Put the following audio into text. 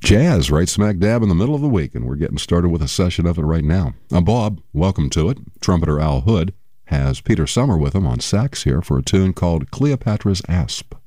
Jazz right smack dab in the middle of the week, and we're getting started with a session of it right now. I'm Bob. Welcome to it. Trumpeter Al Hood has Peter Summer with him on sax here for a tune called Cleopatra's Asp.